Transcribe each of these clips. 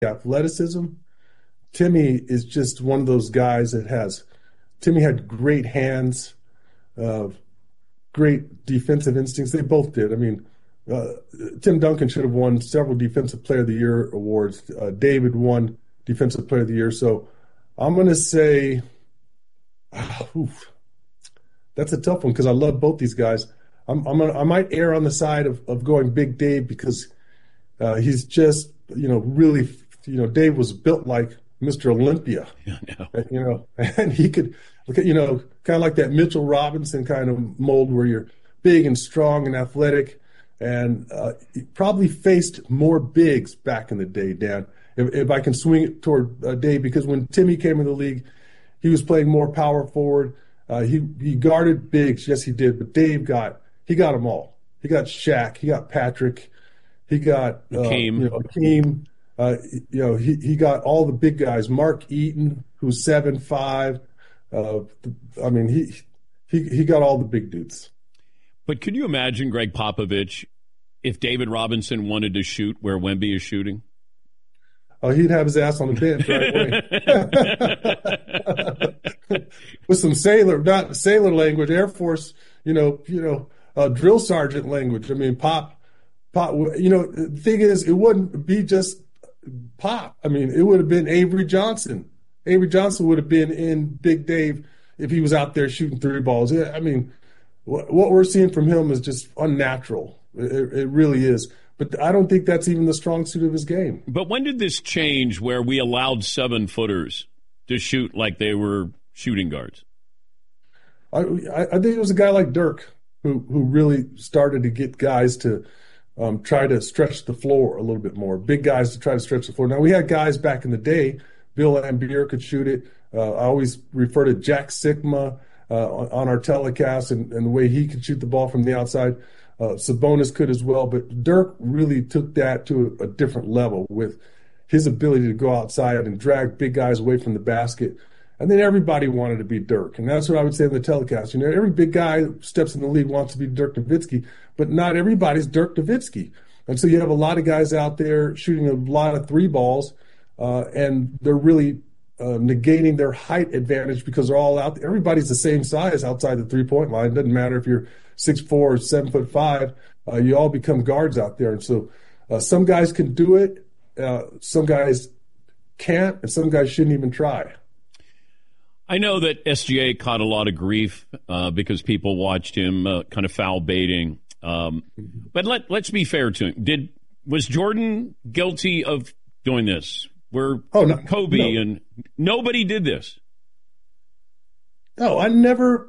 athleticism, Timmy is just one of those guys that has. Timmy had great hands, great defensive instincts. They both did. I mean, Tim Duncan should have won several Defensive Player of the Year awards. David won Defensive Player of the Year. So I'm going to say, that's a tough one because I love both these guys. I might err on the side of going Big Dave because he's just, really, Dave was built like Mr. Olympia. Yeah, I know. And he could, kind of like that Mitchell Robinson kind of mold where you're big and strong and athletic. And he probably faced more bigs back in the day, Dan. If I can swing it toward Dave, because when Timmy came in the league, he was playing more power forward. He guarded bigs, yes he did, but Dave got them all. He got Shaq, he got Patrick, he got Akeem. He got all the big guys. Mark Eaton, who's 7'5". He got all the big dudes. But could you imagine, Greg Popovich, if David Robinson wanted to shoot where Wemby is shooting? Oh, he'd have his ass on the bench right away. With some not sailor language, Air Force, drill sergeant language. I mean, Pop. The thing is, it wouldn't be just Pop. I mean, it would have been Avery Johnson. Avery Johnson would have been in Big Dave if he was out there shooting three balls. I mean, what we're seeing from him is just unnatural. It really is. But I don't think that's even the strong suit of his game. But when did this change where we allowed 7-footers to shoot like they were shooting guards? I think it was a guy like Dirk who really started to get guys to try to stretch the floor a little bit more. Big guys to try to stretch the floor. Now, we had guys back in the day. Bill Laimbeer could shoot it. I always refer to Jack Sikma on our telecast and the way he could shoot the ball from the outside. Sabonis could as well, but Dirk really took that to a different level with his ability to go outside and drag big guys away from the basket. And then everybody wanted to be Dirk. And that's what I would say in the telecast. Every big guy that steps in the league wants to be Dirk Nowitzki, but not everybody's Dirk Nowitzki. And so you have a lot of guys out there shooting a lot of three balls, and they're really negating their height advantage because they're all out there. Everybody's the same size outside the three-point line. It doesn't matter if you're 6'4" or 7'5". You all become guards out there. And so some guys can do it, some guys can't, and some guys shouldn't even try. I know that SGA caught a lot of grief because people watched him kind of foul baiting. But let's be fair to him. Was Jordan guilty of doing this? Kobe and nobody did this. No, I never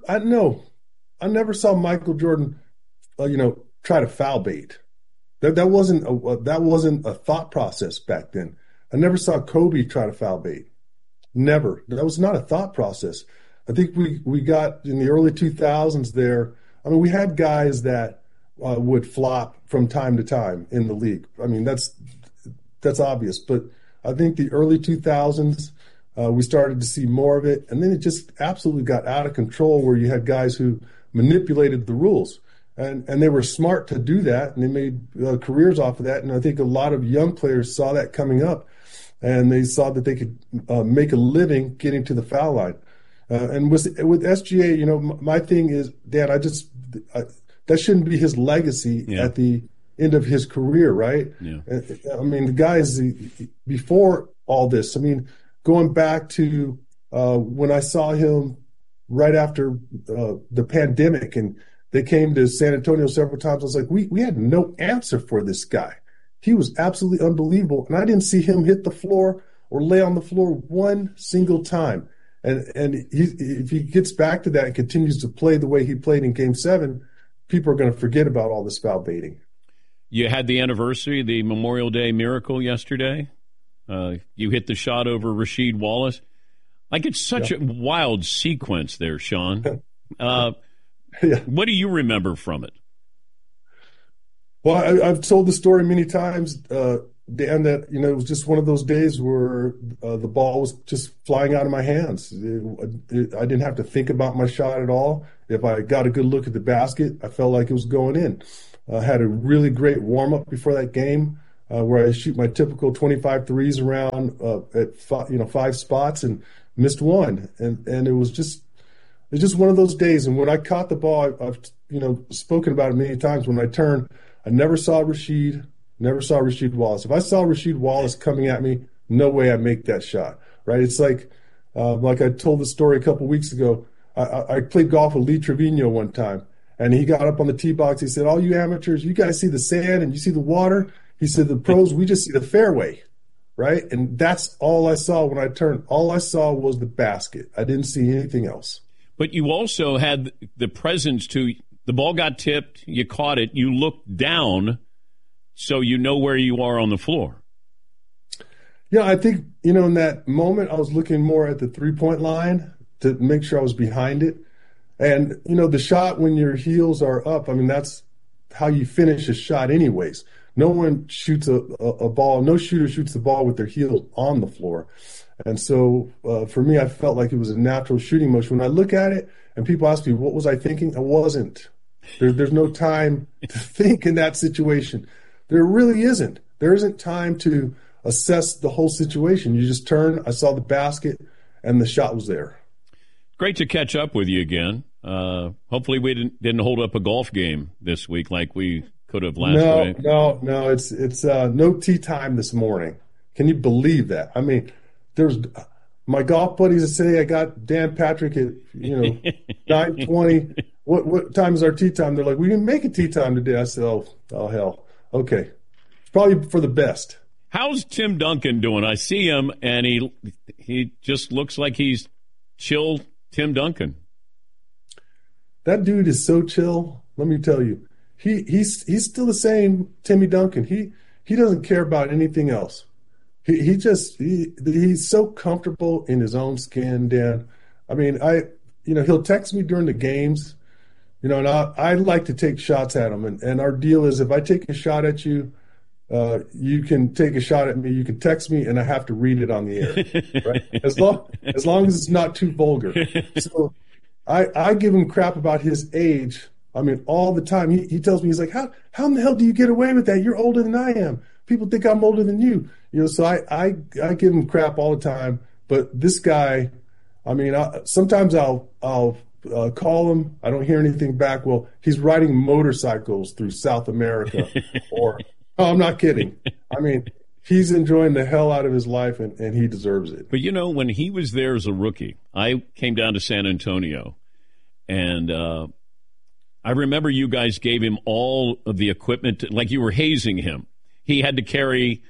saw Michael Jordan, try to foul bait. That wasn't a thought process back then. I never saw Kobe try to foul bait. Never. That was not a thought process. I think we got in the early 2000s there. I mean, we had guys that would flop from time to time in the league. I mean, that's obvious. But I think the early 2000s, we started to see more of it. And then it just absolutely got out of control where you had guys who manipulated the rules. And they were smart to do that, and they made careers off of that. And I think a lot of young players saw that coming up, and they saw that they could make a living getting to the foul line. And with SGA, my thing is, Dan, that shouldn't be his legacy at the end of his career, right? Yeah. I mean, the guys before all this, I mean, going back to when I saw him right after the pandemic and they came to San Antonio several times, I was like, we had no answer for this guy. He was absolutely unbelievable. And I didn't see him hit the floor or lay on the floor one single time. And if he gets back to that and continues to play the way he played in Game 7, people are going to forget about all this foul baiting. You had the anniversary, the Memorial Day miracle yesterday. You hit the shot over Rasheed Wallace. Like, it's such a wild sequence there, Sean. What do you remember from it? Well, I've told the story many times, Dan, that, it was just one of those days where the ball was just flying out of my hands. I didn't have to think about my shot at all. If I got a good look at the basket, I felt like it was going in. I had a really great warm-up before that game. where I shoot my typical 25 threes around at five spots and missed one. And it's just one of those days. And when I caught the ball, I've spoken about it many times. When I turned, I never saw Rasheed Wallace. If I saw Rasheed Wallace coming at me, no way I make that shot, right? It's like I told the story a couple weeks ago. I played golf with Lee Trevino one time, and he got up on the tee box. He said, "All you amateurs, you guys see the sand and you see the water." He said, "The pros, we just see the fairway," right? And that's all I saw when I turned. All I saw was the basket. I didn't see anything else. But you also had the presence to the ball got tipped, you caught it, you looked down, so you know where you are on the floor. Yeah, I think, in that moment, I was looking more at the three-point line to make sure I was behind it. And, the shot when your heels are up, I mean, that's how you finish a shot anyways. No one shoots a ball, no shooter shoots the ball with their heels on the floor. And so for me, I felt like it was a natural shooting motion. When I look at it and people ask me, what was I thinking? I wasn't. There's no time to think in that situation. There really isn't. There isn't time to assess the whole situation. You just turn, I saw the basket, and the shot was there. Great to catch up with you again. Hopefully we didn't hold up a golf game this week like we could have last week. No. It's no tee time this morning. Can you believe that? I mean, there's my golf buddies say I got Dan Patrick at 9:20. What time is our tee time? They're like, we didn't make a tee time today. I said, oh hell, okay, it's probably for the best. How's Tim Duncan doing? I see him and he just looks like he's chill. Tim Duncan. That dude is so chill. Let me tell you, he's still the same Timmy Duncan. He doesn't care about anything else. He's so comfortable in his own skin, Dan. I mean, he'll text me during the games, and I like to take shots at him. And our deal is if I take a shot at you, you can take a shot at me. You can text me, and I have to read it on the air, right? As long as it's not too vulgar. So I give him crap about his age. I mean, all the time. He tells me, he's like, how in the hell do you get away with that? You're older than I am. People think I'm older than you. So I give him crap all the time. But this guy, I mean, sometimes I'll call him. I don't hear anything back. Well, he's riding motorcycles through South America. Or, no, I'm not kidding. I mean, he's enjoying the hell out of his life, and he deserves it. But, when he was there as a rookie, I came down to San Antonio, and I remember you guys gave him all of the equipment, like you were hazing him. He had to carry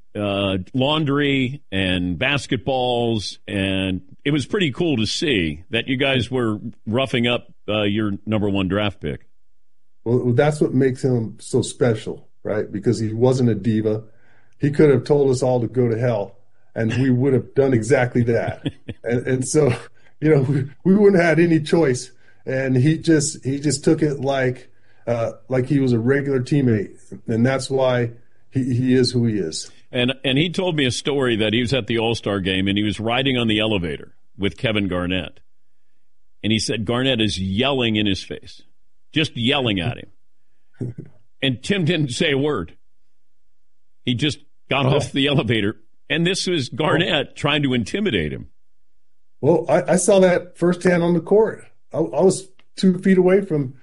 laundry and basketballs, and it was pretty cool to see that you guys were roughing up your number one draft pick. Well, that's what makes him so special, right? Because he wasn't a diva. He could have told us all to go to hell, and we would have done exactly that. and so, we wouldn't have had any choice. And he just took it like he was a regular teammate, and that's why he is who he is. And he told me a story that he was at the All-Star game and he was riding on the elevator with Kevin Garnett. And he said Garnett is yelling in his face, just yelling at him. And Tim didn't say a word. He just got off the elevator. And this was Garnett trying to intimidate him. Well, I saw that firsthand on the court. I was 2 feet away from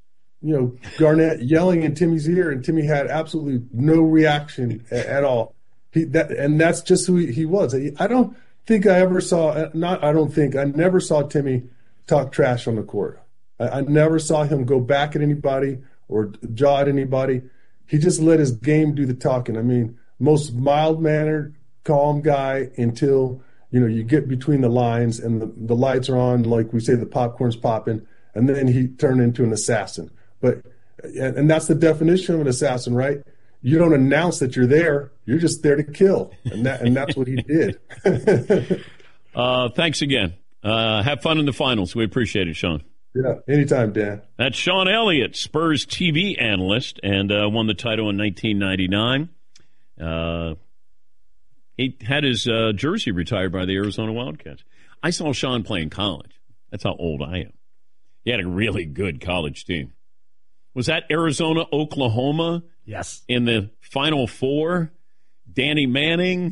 Garnett yelling in Timmy's ear, and Timmy had absolutely no reaction at all. And that's just who he was. I never saw Timmy talk trash on the court. I never saw him go back at anybody or jaw at anybody. He just let his game do the talking. I mean, most mild-mannered, calm guy until, you get between the lines and the lights are on, like we say, the popcorn's popping, and then he turned into an assassin. And that's the definition of an assassin, right? You don't announce that you're there. You're just there to kill. And that's what he did. Thanks again. Have fun in the finals. We appreciate it, Sean. Yeah, anytime, Dan. That's Sean Elliott, Spurs TV analyst, and won the title in 1999. He had his jersey retired by the Arizona Wildcats. I saw Sean play in college. That's how old I am. He had a really good college team. Was that Arizona, Oklahoma? Yes. In the Final Four? Danny Manning?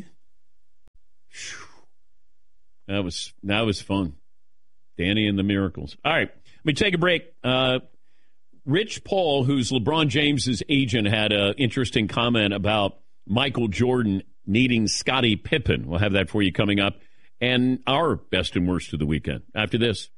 That was fun. Danny and the Miracles. All right, let me take a break. Rich Paul, who's LeBron James's agent, had an interesting comment about Michael Jordan needing Scottie Pippen. We'll have that for you coming up. And our best and worst of the weekend after this.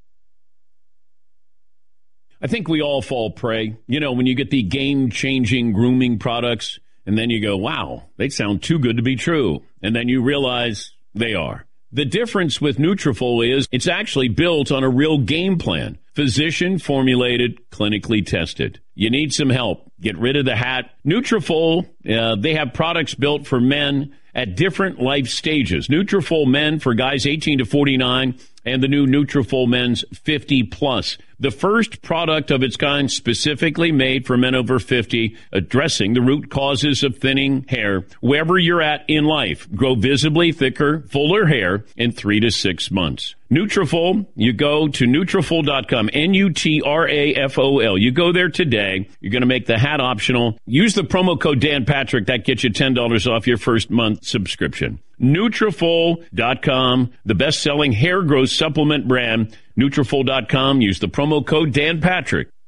I think we all fall prey. You know, when you get the game-changing grooming products, and then you go, wow, they sound too good to be true. And then you realize they are. The difference with Nutrafol is it's actually built on a real game plan. Physician-formulated, clinically tested. You need some help. Get rid of the hat. Nutrafol, they have products built for men at different life stages. Nutrafol Men for guys 18 to 49 and the new Nutrafol Men's 50 plus. The first product of its kind specifically made for men over 50, addressing the root causes of thinning hair wherever you're at in life. Grow visibly thicker, fuller hair in 3 to 6 months. Nutrafol, you go to Nutrafol.com, Nutrafol. You go there today. You're going to make the hat optional. Use the promo code Dan Patrick. That gets you $10 off your first month subscription. Nutrafol.com, the best-selling hair growth supplement brand. Nutrafol.com. Use the promo code Dan Patrick.